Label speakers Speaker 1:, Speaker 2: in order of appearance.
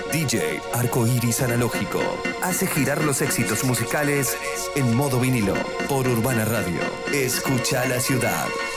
Speaker 1: DJ Arcoiris Analógico hace girar los éxitos musicales en modo vinilo por Urbana Radio. Escucha la ciudad.